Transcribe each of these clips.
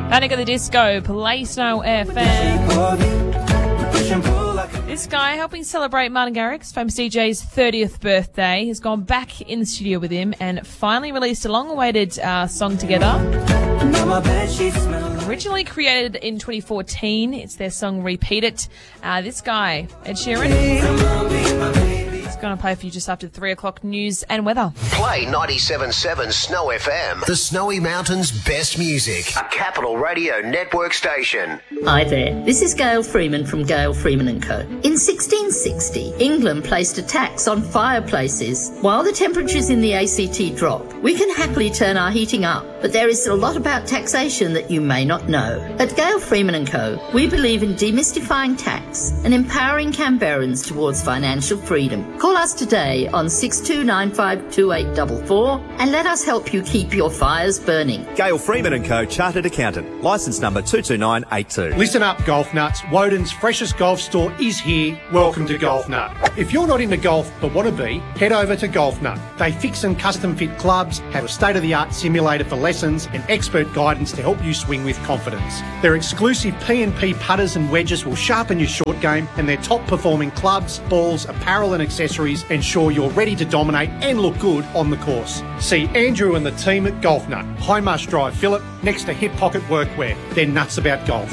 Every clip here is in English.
Panic at the Disco, Play Snow FM. This guy, helping celebrate Martin Garrix, famous DJ's 30th birthday, has gone back in the studio with him and finally released a long-awaited song together. Originally created in 2014, it's their song Repeat It. This guy, Ed Sheeran, is going to play for you just after the 3 o'clock news and weather. Play 97.7 Snow FM, the Snowy Mountains' best music, a Capital Radio Network station. Hi there, this is Gail Freeman from Gail Freeman & Co. In 1660, England placed a tax on fireplaces. While the temperatures in the ACT drop, we can happily turn our heating up, but there is a lot about taxation that you may not know. At Gail Freeman & Co, we believe in demystifying tax and empowering Canberrans towards financial freedom. Call us today on 62952844 and let us help you keep your fires burning. Gail Freeman & Co, Chartered Accountant, licence number 22982. Listen up, golf nuts. Woden's freshest golf store is here. Welcome to Golf Nut. If you're not into golf but want to be, head over to Golf Nut. They fix and custom fit clubs, have a state-of-the-art simulator for lessons and expert guidance to help you swing with confidence. Their exclusive P&P putters and wedges will sharpen your short game, and their top-performing clubs, balls, apparel and accessories ensure you're ready to dominate and look good on the course. See Andrew and the team at Golf Nut, High Marsh Drive, Phillip, next to Hip Pocket Workwear. They're nuts about golf.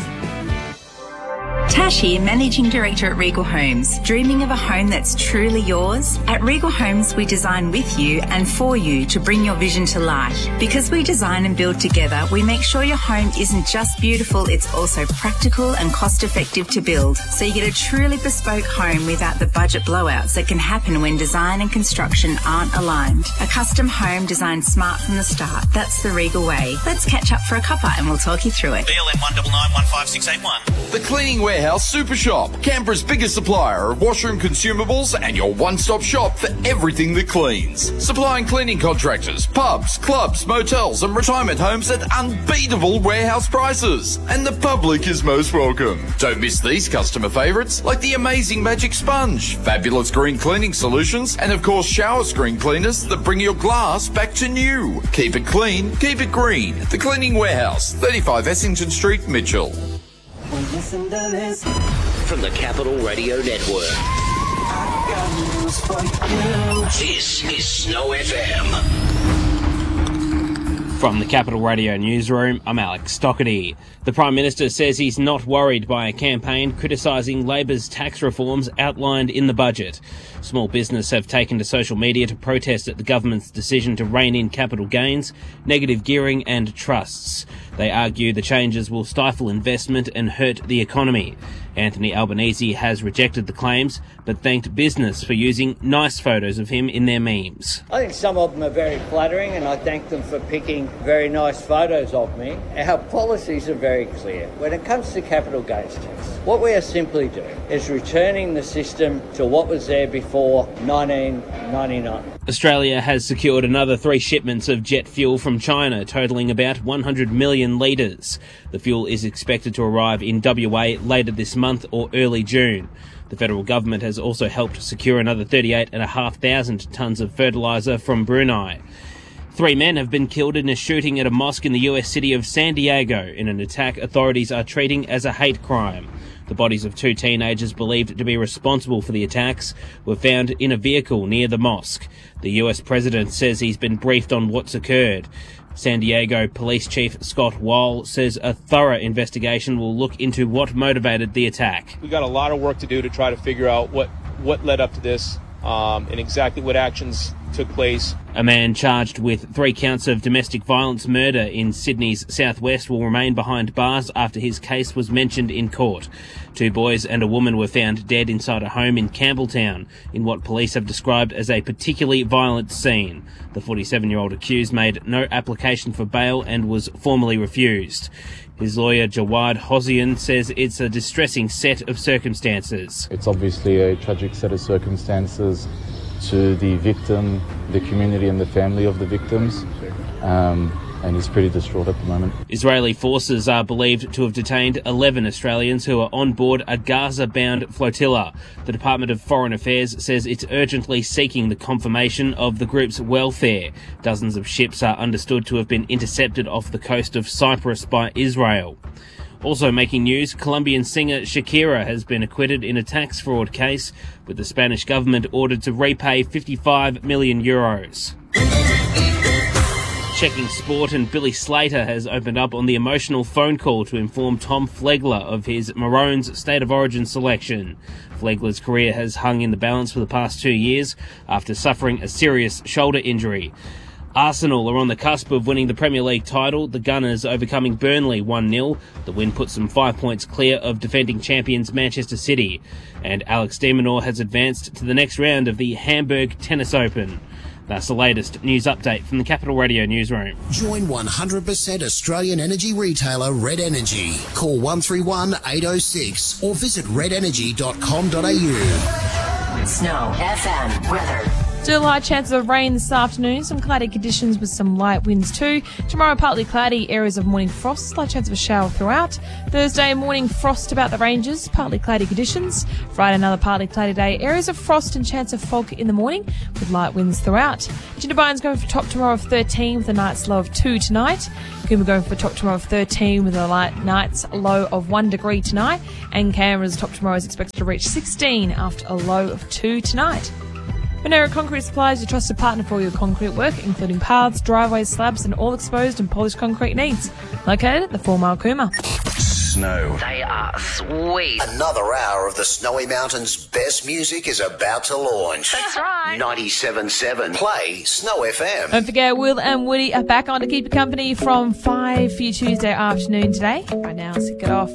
Tash here, Managing Director at Regal Homes. Dreaming of a home that's truly yours? At Regal Homes, we design with you and for you to bring your vision to life. Because we design and build together, we make sure your home isn't just beautiful, it's also practical and cost-effective to build. So you get a truly bespoke home without the budget blowouts that can happen when design and construction aren't aligned. A custom home designed smart from the start. That's the Regal way. Let's catch up for a cuppa and we'll talk you through it. BLM 199 15681. The Cleaning Warehouse Super Shop, Canberra's biggest supplier of washroom consumables and your one-stop shop for everything that cleans. Supplying cleaning contractors, pubs, clubs, motels and retirement homes at unbeatable warehouse prices. And the public is most welcome. Don't miss these customer favourites like the amazing Magic Sponge, fabulous green cleaning solutions and of course shower screen cleaners that bring your glass back to new. Keep it clean, keep it green. The Cleaning Warehouse, 35 Essington Street, Mitchell. From the Capital Radio Network, this is Snow FM. From the Capital Radio newsroom, I'm Alex Stockerty. The Prime Minister says he's not worried by a campaign criticising Labor's tax reforms outlined in the budget. Small business have taken to social media to protest at the government's decision to rein in capital gains, negative gearing and trusts. They argue the changes will stifle investment and hurt the economy. Anthony Albanese has rejected the claims, but thanked business for using nice photos of him in their memes. I think some of them are very flattering and I thank them for picking very nice photos of me. Our policies are very clear. When it comes to capital gains tax, what we are simply doing is returning the system to what was there before 1999. Australia has secured another 3 shipments of jet fuel from China, totalling about 100 million litres. The fuel is expected to arrive in WA later this month or early June. The federal government has also helped secure another 38,500 tonnes of fertiliser from Brunei. 3 men have been killed in a shooting at a mosque in the US city of San Diego in an attack authorities are treating as a hate crime. The bodies of 2 teenagers believed to be responsible for the attacks were found in a vehicle near the mosque. The US president says he's been briefed on what's occurred. San Diego Police Chief Scott Wall says a thorough investigation will look into what motivated the attack. We've got a lot of work to do to try to figure out what led up to this and exactly what actions took place. A man charged with 3 counts of domestic violence murder in Sydney's southwest will remain behind bars after his case was mentioned in court. 2 boys and a woman were found dead inside a home in Campbelltown in what police have described as a particularly violent scene. The 47-year-old accused made no application for bail and was formally refused. His lawyer Jawad Hossein says it's a distressing set of circumstances. It's obviously a tragic set of circumstances to the victim, the community and the family of the victims. And and he's pretty distraught at the moment. Israeli forces are believed to have detained 11 Australians who are on board a Gaza-bound flotilla. The Department of Foreign Affairs says it's urgently seeking the confirmation of the group's welfare. Dozens of ships are understood to have been intercepted off the coast of Cyprus by Israel. Also making news, Colombian singer Shakira has been acquitted in a tax fraud case, with the Spanish government ordered to repay €55 million. Checking sport, and Billy Slater has opened up on the emotional phone call to inform Tom Flegler of his Maroons State of Origin selection. Flegler's career has hung in the balance for the past 2 years after suffering a serious shoulder injury. Arsenal are on the cusp of winning the Premier League title, the Gunners overcoming Burnley 1-0. The win puts them 5 points clear of defending champions Manchester City. And Alex de Minaur has advanced to the next round of the Hamburg Tennis Open. That's the latest news update from the Capital Radio newsroom. Join 100% Australian energy retailer Red Energy. Call 131 806 or visit redenergy.com.au. Snow FM weather. Still high chances of rain this afternoon. Some cloudy conditions with some light winds too. Tomorrow, partly cloudy, areas of morning frost. Slight chance of a shower throughout. Thursday, morning frost about the ranges. Partly cloudy conditions. Friday, another partly cloudy day. Areas of frost and chance of fog in the morning with light winds throughout. Jindabyne's going for top tomorrow of 13 with a night's low of 2 tonight. Coombe going for top tomorrow of 13 with a light night's low of 1 degree tonight. And Canberra's top tomorrow is expected to reach 16 after a low of 2 tonight. Monera Concrete supplies your trusted partner for your concrete work, including paths, driveways, slabs and all exposed and polished concrete needs. Located at the 4 Mile Cooma. Snow. They are sweet. Another hour of the Snowy Mountains' best music is about to launch. That's right. 97.7. Play Snow FM. Don't forget, Will and Woody are back on to keep you company from 5 for your Tuesday afternoon today. Right now, let's kick it off.